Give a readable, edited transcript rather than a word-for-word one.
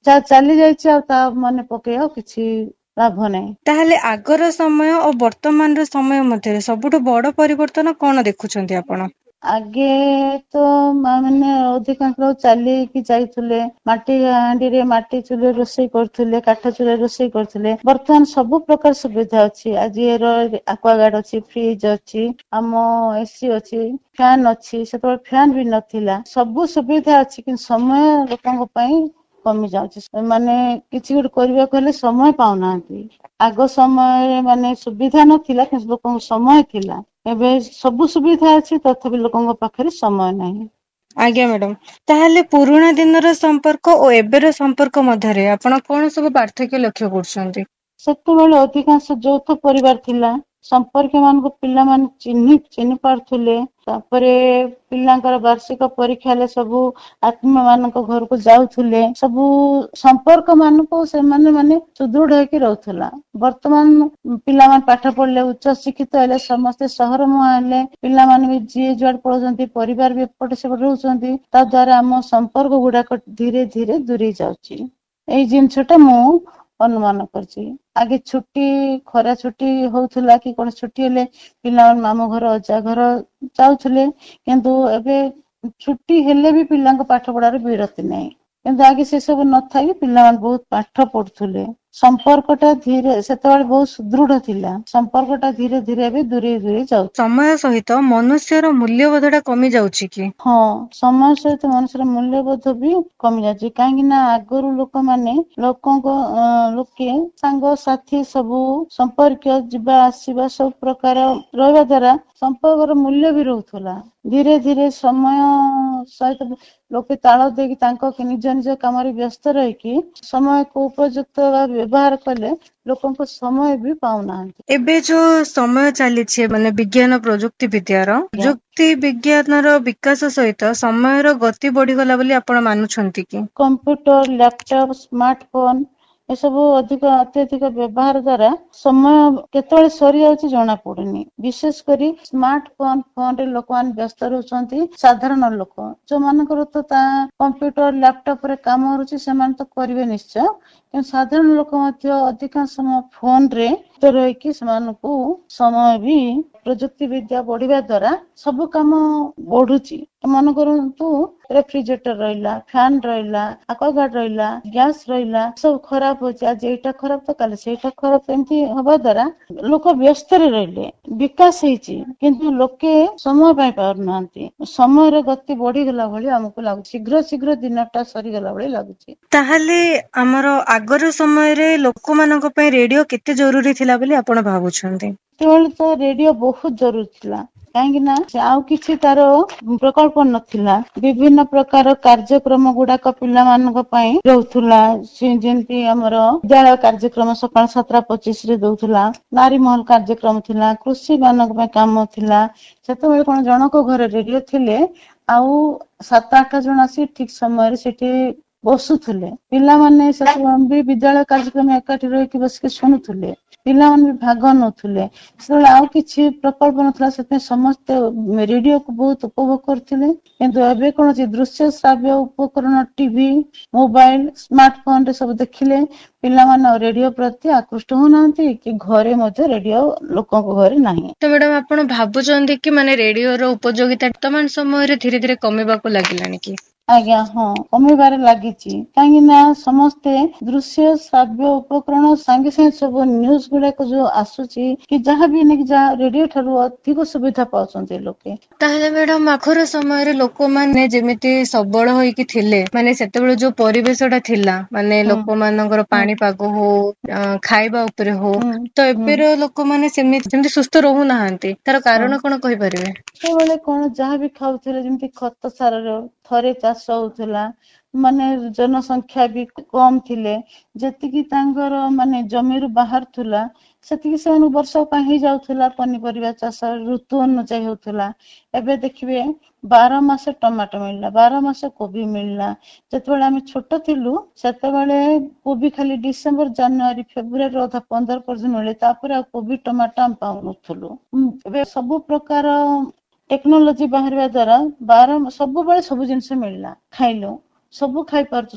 ଯାହା ଚାଲି ଯାଇଛି ଆଉ ତା ମନେ ପକେଇ ଆଉ କିଛି ଲାଭ ନାହିଁ। ତାହେଲେ ଆଗର ସମୟ ଓ ବର୍ତ୍ତମାନର ସମୟ ମଧ୍ୟରେ ସବୁଠୁ ବଡ ପରିବର୍ତ୍ତନ କଣ ଦେଖୁଛନ୍ତି ଆପଣ? ଆଗେ ତ ମାନେ ଅଧିକାଂଶ ଚାଲିକି ଯାଇଥିଲେ, ମାଟି ହାଣ୍ଡିରେ ମାଟି ଚୁଲିରେ ରୋଷେଇ କରୁଥିଲେ, କାଠ ଚୁଲିରେ ରୋଷେଇ କରୁଥିଲେ। ବର୍ତ୍ତମାନ ସବୁ ପ୍ରକାର ସୁବିଧା ଅଛି। ଆଜି ଆକ୍ୱାଗାର୍ଡ ଅଛି, ଫ୍ରିଜ ଅଛି, ଆମ ଏସି ଅଛି, ଫ୍ୟାନ ଅଛି। ସେତେବେଳେ ଫ୍ୟାନ ବି ନଥିଲା। ସବୁ ସୁବିଧା ଅଛି କିନ୍ତୁ ସମୟ ଲୋକଙ୍କ ପାଇଁ କମି ଯାଉଛି। ମାନେ କିଛି ଗୋଟେ କରିବାକୁ ହେଲେ ସମୟ ପାଉନାହାନ୍ତି। ଆଗ ସମୟରେ ମାନେ ସୁବିଧା ନଥିଲା କିନ୍ତୁ ଲୋକଙ୍କ ସମୟ ଥିଲା। ଏବେ ସବୁ ସୁବିଧା ଅଛି ତଥାପି ଲୋକଙ୍କ ପାଖରେ ସମୟ ନାହିଁ। ଆଜ୍ଞା ମ୍ୟାଡାମ। ତାହେଲେ ପୁରୁଣା ଦିନର ସମ୍ପର୍କ ଓ ଏବେର ସମ୍ପର୍କ ମଧ୍ୟରେ ଆପଣ କଣ ସବୁ ପାର୍ଥକ୍ୟ ଲକ୍ଷ୍ୟ କରୁଛନ୍ତି? ସେତେବେଳେ ଅଧିକାଂଶ ଯୌଥ ପରିବାର ଥିଲା। ସମ୍ପର୍କୀୟ ମାନଙ୍କୁ ପିଲାମାନେ ଚିହ୍ନି ପାରୁଥିଲେ। ତାପରେ ପିଲାଙ୍କର ବାର୍ଷିକ ପରୀକ୍ଷା ହେଲେ ସବୁ ଆତ୍ମୀୟ ମାନଙ୍କ ଘରକୁ ଯାଉଥିଲେ। ସବୁ ସମ୍ପର୍କ ମାନଙ୍କୁ ସେମାନେ ମାନେ ସୁଦୃଢ ହେଇକି ରହୁଥିଲା। ବର୍ତ୍ତମାନ ପିଲାମାନେ ପାଠ ପଢିଲେ, ଉଚ୍ଚ ଶିକ୍ଷିତ ହେଲେ, ସମସ୍ତେ ସହର ମୁହାଁ ହେଲେ, ପିଲାମାନେ ବି ଯିଏ ଯୁଆଡେ ପଳଉଛନ୍ତି, ପରିବାର ବି ଏପଟେ ସେପଟେ ରହୁଛନ୍ତି। ତା ଦ୍ଵାରା ଆମ ସମ୍ପର୍କ ଗୁଡାକ ଧୀରେ ଧୀରେ ଦୂରେଇ ଯାଉଛି। ଏଇ ଜିନିଷ ଟା ମୁଁ ଅନୁମାନ କରିଛି। ଆଗେ ଛୁଟି ଖରା ଛୁଟି ହଉଥିଲା କି କଣ ଛୁଟି ହେଲେ ପିଲାମାନେ ମାମୁଁ ଘର ଅଜା ଘର ଯାଉଥିଲେ। କିନ୍ତୁ ଏବେ ଛୁଟି ହେଲେ ବି ପିଲାଙ୍କ ପାଠ ପଢାରେ ବିରତି ନାହିଁ। କିନ୍ତୁ ଆଗେ ସେ ସବୁ ନଥାଇ ପିଲାମାନେ ବହୁତ ପାଠ ପଢୁଥିଲେ। ସମ୍ପର୍କ ଟା ସେତେବେଳେ ବହୁତ ସୁଦୃଢ ଥିଲା। ସମ୍ପର୍କ ଟା ଧୀରେ ଧୀରେ ଏବେ ଦୂରେଇ ଯାଉଛି। ସମୟ ସହିତ ମନୁଷ୍ୟର ମୂଲ୍ୟବୋଧ ଟା କମି ଯାଉଛି କି? ହଁ, ସମୟ ସହିତ ମଣିଷର ମୂଲ୍ୟବୋଧ ବି କମି ଯାଉଛି। କାହିଁକି ନା ଆଗରୁ ଲୋକେ ସାଙ୍ଗସାଥି ସବୁ ସମ୍ପର୍କୀୟ ଯିବା ଆସିବା ସବୁ ପ୍ରକାର ରହିବା ଦ୍ଵାରା ସମ୍ପର୍କର ମୂଲ୍ୟ ବି ରହୁଥିଲା। ଧୀରେ ଧୀରେ ସମୟ ସହିତ ଲୋକେ ତାଳ ଦେଇକି ତାଙ୍କ ନିଜ ନିଜ କାମରେ ବ୍ୟସ୍ତ ରହିକି ସମୟକୁ ଉପଯୁକ୍ତ ଭାବେ ବ୍ୟବହାର କଲେ ଲୋକଙ୍କ ସମୟ ବି ପାଉନାହାନ୍ତି। ଏବେ ଯୋଉ ସମୟ ଚାଲିଛି ମାନେ ବିଜ୍ଞାନ ପ୍ରଯୁକ୍ତି ବିଦ୍ୟାର ଆଜ୍ଞା। ଯୁକ୍ତି ବିଜ୍ଞାନର ବିକାଶ ସହିତ ସମୟର ଗତି ବଢିଗଲା ବୋଲି ଆପଣ ମାନୁଛନ୍ତି କି? କମ୍ପ୍ୟୁଟର, ଲ୍ୟାପଟପ୍, ସ୍ମାର୍ଟ ଫୋନ ଏସବୁ ଅତ୍ୟଧିକ ବ୍ୟବହାର ଦ୍ଵାରା ସମୟ କେତେବେଳେ ସରିଯାଉଛି ଜଣା ପଡୁନି। ବିଶେଷ କରି ସ୍ମାର୍ଟ ଫୋନରେ ଲୋକମାନେ ବ୍ୟସ୍ତ ରହୁଛନ୍ତି। ସାଧାରଣ ଲୋକ ଯୋଉମାନଙ୍କର କମ୍ପ୍ୟୁଟର, ଲ୍ୟାପଟପ ରେ କାମ କରୁଛି ସେମାନେ ତ କରିବେ ନିଶ୍ଚୟ। କିନ୍ତୁ ସାଧାରଣ ଲୋକ ମଧ୍ୟ ଅଧିକାଂଶ ସମୟ ଫୋନରେ ରହିକି ସେମାନଙ୍କୁ ସମୟ ବି ପ୍ରଯୁକ୍ତି ବିଦ୍ୟା ବଢିବା ଦ୍ଵାରା ସବୁ କାମ ବଢୁଛି। ମନେ କରନ୍ତୁ ରେଫ୍ରିଜରେଟର ରହିଲା, ଫ୍ୟାନ ରହିଲା, ଆକ୍ୱାଗାର୍ଡ ରହିଲା, ଗ୍ୟାସ ରହିଲା, ସବୁ ଖରାପ ହଉଛି। ଆଜି ଏଇଟା ଖରାପ ତ କାଲି ସେଇଟା ଖରାପ। ଏମିତି ହବା ଦ୍ଵାରା ଲୋକ ବ୍ୟସ୍ତରେ ରହିଲେ। ବିକାଶ ହେଇଛି କିନ୍ତୁ ଲୋକେ ସମୟ ପାଇ ପାରୁନାହାନ୍ତି। ସମୟର ଗତି ବଢିଗଲା ଭଳି ଆମକୁ ଲାଗୁଛି। ଶୀଘ୍ର ଦିନଟା ସରିଗଲା ଭଳି ଲାଗୁଛି। ତାହେଲେ ଆମର ଆଗର ସମୟରେ ଲୋକମାନଙ୍କ ପାଇଁ ରେଡିଓ କେତେ ଜରୁରୀ ଥିଲା ବୋଲି ଆପଣ ଭାବୁଛନ୍ତି? ସେତେବେଳେ ତ ରେଡିଓ ବହୁତ ଜରୁରୀ ଥିଲା। କାହିଁକି ନା ଆଉ କିଛି ତାର ପ୍ରକଳ୍ପ ନଥିଲା। ବିଭିନ୍ନ ପ୍ରକାର କାର୍ଯ୍ୟକ୍ରମ ଗୁଡାକ ପିଲାମାନଙ୍କ ପାଇଁ ରହୁଥିଲା। ଯେମିତି ଆମର ବିଦ୍ୟାଳୟ କାର୍ଯ୍ୟକ୍ରମ ସକାଳ 7:25 ଦଉଥିଲା। ନାରୀ ମହଲ କାର୍ଯ୍ୟକ୍ରମ ଥିଲା। କୃଷି ମାନଙ୍କ ପାଇଁ କାମ ଥିଲା। ସେତେବେଳେ କଣ ଜଣଙ୍କ ଘରେ ରେଡିଓ ଥିଲେ ଆଉ 7-8 ଜଣ ଆସି ଠିକ ସମୟରେ ସେଠି ବସୁଥିଲେ। ପିଲାମାନେ ବି ବିଦ୍ୟାଳୟ କାର୍ଯ୍ୟକ୍ରମ ଏକାଠି ରହିକି ବସିକି ଶୁଣୁଥିଲେ। ପିଲାମାନେ ବି ଭାଗ ନଉଥିଲେ। ସେତେବେଳେ ଆଉ କିଛି ପ୍ରକଳ୍ପ ନଥିଲା। ସେଥିପାଇଁ ସମସ୍ତେ ରେଡିଓକୁ ବହୁତ ଉପଭୋଗ କରୁଥିଲେ। କିନ୍ତୁ ଏବେ କଣ ଅଛି ଦୃଶ୍ୟ ଶ୍ରାବ୍ୟ ଉପକରଣ ଟିଭି, ମୋବାଇଲ, ସ୍ମାର୍ଟ ଫୋନ ରେ ସବୁ ଦେଖିଲେ ପିଲାମାନେ ଆଉ ରେଡିଓ ପ୍ରତି ଆକୃଷ୍ଟ ହଉନାହାନ୍ତି କି ଘରେ ମଧ୍ୟ ରେଡିଓ ଲୋକଙ୍କ ଘରେ ନାହିଁ। ତ ମ୍ୟାଡାମ ଆପଣ ଭାବୁଛନ୍ତି କି ମାନେ ରେଡିଓର ଉପଯୋଗିତା ବର୍ତ୍ତମାନ ସମୟରେ ଧୀରେ ଧୀରେ କମିବାକୁ ଲାଗିଲାଣି କି? ଆଜ୍ଞା ହଁ, କମିବାରେ ଲାଗିଛି। କାହିଁକି ନା ସମସ୍ତେ ଦୃଶ୍ୟ ଶ୍ରାବ୍ୟ ଉପକରଣ ସାଙ୍ଗେ ସାଙ୍ଗେ ସବୁ ନିୟୁଜ ଗୁଡାକ ଯୋଉ ଆସୁଛି କି ଯାହାବି ନେଇକି ଯାହା ରେଡିଓ ଠାରୁ ଅଧିକ ସୁବିଧା ପାଉଛନ୍ତି ଲୋକେ। ତାହେଲେ ମ୍ୟାଡାମ ଆଗର ସମୟରେ ଲୋକମାନେ ଯେମିତି ସବଳ ହେଇକି ଥିଲେ, ମାନେ ସେତେବେଳେ ଯୋଉ ପରିବେଶ ଟା ଥିଲା, ମାନେ ହୁଁ ଲୋକମାନଙ୍କର ହୁଁ ପାଣିପାଗ ହଉ, ଖାଇବା ଉପରେ ହଉ, ହୁଁ ତ ହୁଁ। ଏବେର ଲୋକମାନେ ସେମିତି ସୁସ୍ଥ ରହୁନାହାନ୍ତି। ତାର ହଁ କାରଣ କଣ କହିପାରିବେ? ସେତେବେଳେ କଣ ଯାହାବି ଖାଉଥିଲେ ଯେମିତି ଖତ ସାରର ଥରେ ଚାଷ ହଉଥିଲା। ମାନେ ଜନସଂଖ୍ୟା ବି କମ ଥିଲେ। ଯେତିକି ତାଙ୍କର ମାନେ ଜମିରୁ ବାହାରୁଥିଲା ସେତିକି ସେମାନଙ୍କୁ ବର୍ଷ ପାଇଁ ହେଇଯାଉଥିଲା। ପନିପରିବା ଚାଷ ଋତୁ ଅନୁଯାୟୀ ହଉଥିଲା। ଏବେ ଦେଖିବେ 12 ମାସ ଟମାଟୋ ମିଳିଲା, 12 ମାସ କୋବି ମିଳିଲା। ଯେତେବେଳେ ଆମେ ଛୋଟ ଥିଲୁ ସେତେବେଳେ କୋବି ଖାଲି ଡିସେମ୍ବର, ଜାନୁଆରୀ, ଫେବୃୟାରୀ ଅଧା 15 ପର୍ଯ୍ୟନ୍ତ ମିଳେ। ତାପରେ ଆଉ କୋବି ଟମାଟୋ ଆମେ ପାଉନଥିଲୁ। ଏବେ ସବୁ ପ୍ରକାର ଟେକ୍ନୋଲୋଜି ବାହାରିବା ଦ୍ଵାରା ସବୁବେଳେ ସବୁ ଜିନିଷ ମିଳିଲା, ଖାଇଲୁ, ସବୁ ଖାଇପାରୁଛୁ।